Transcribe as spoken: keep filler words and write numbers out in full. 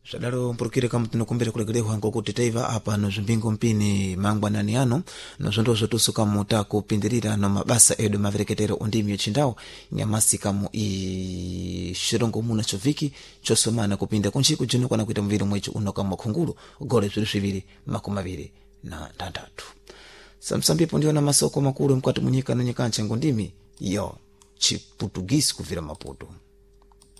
Zadalo mpurukire kama tunakumbira kulegelewa ngokuti taiva apa no zimbingo mpini mangwa nani ano no zondozo tusuka muta kupindirira no mabasa edo mavereketero undimi yochindawo nyamasi kamu i shirongo muna choviki chosomana kupinda kunchiku jino kwa nakuita mviri mwechu unoka mwakhungulu gole zwiru zviviri makumi aviri na tandatu. Samsambipo ndiona masoko makulu mkwati munyika na nyikancha ngondimi yo Chiputugisi kuvira Maputo.